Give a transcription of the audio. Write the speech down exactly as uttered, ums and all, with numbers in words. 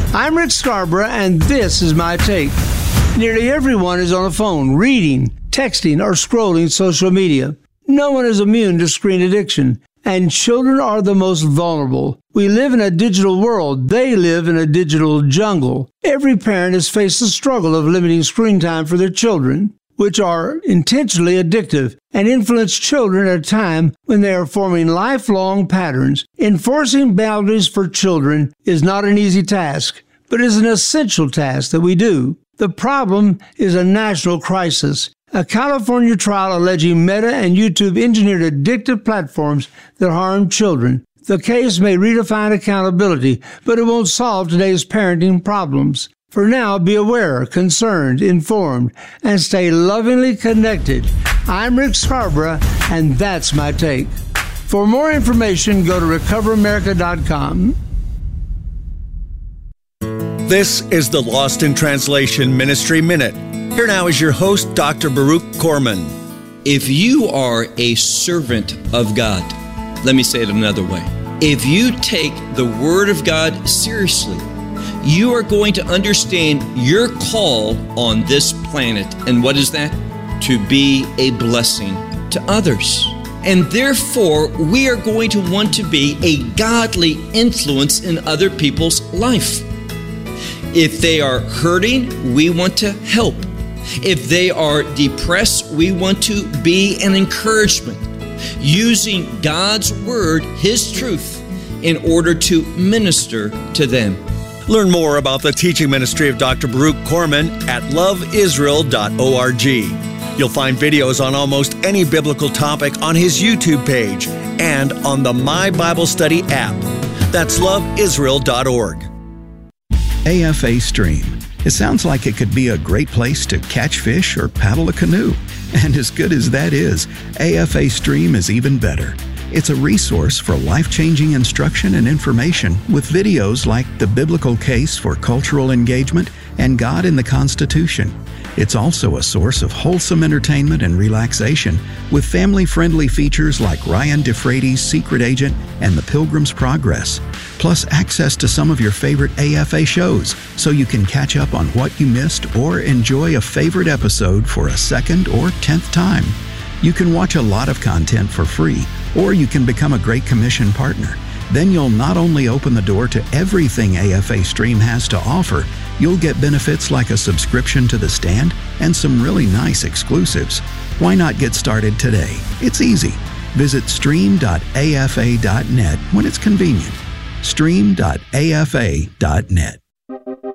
I'm Rick Scarborough, and this is my take. Nearly everyone is on a phone, reading, texting, or scrolling social media. No one is immune to screen addiction, and children are the most vulnerable. We live in a digital world. They live in a digital jungle. Every parent has faced the struggle of limiting screen time for their children, which are intentionally addictive and influence children at a time when they are forming lifelong patterns. Enforcing boundaries for children is not an easy task, but is an essential task that we do. The problem is a national crisis. A California trial alleging Meta and YouTube engineered addictive platforms that harm children. The case may redefine accountability, but it won't solve today's parenting problems. For now, be aware, concerned, informed, and stay lovingly connected. I'm Rick Scarborough, and that's my take. For more information, go to recover america dot com. This is the Lost in Translation Ministry Minute. Here now is your host, Doctor Baruch Korman. If you are a servant of God, let me say it another way. If you take the Word of God seriously, you are going to understand your call on this planet. And what is that? To be a blessing to others. And therefore, we are going to want to be a godly influence in other people's life. If they are hurting, we want to help. If they are depressed, we want to be an encouragement, using God's Word, His truth, in order to minister to them. Learn more about the teaching ministry of Doctor Baruch Korman at love israel dot org. You'll find videos on almost any biblical topic on his YouTube page and on the My Bible Study app. That's love israel dot org. A F A Stream. It sounds like it could be a great place to catch fish or paddle a canoe. And as good as that is, A F A Stream is even better. It's a resource for life-changing instruction and information with videos like The Biblical Case for Cultural Engagement and God in the Constitution. It's also a source of wholesome entertainment and relaxation with family-friendly features like Ryan DeFrady's Secret Agent and The Pilgrim's Progress, plus access to some of your favorite A F A shows so you can catch up on what you missed or enjoy a favorite episode for a second or tenth time. You can watch a lot of content for free, or you can become a Great Commission partner. Then you'll not only open the door to everything A F A Stream has to offer, you'll get benefits like a subscription to The Stand and some really nice exclusives. Why not get started today? It's easy. Visit stream dot a f a dot net when it's convenient. stream dot a f a dot net.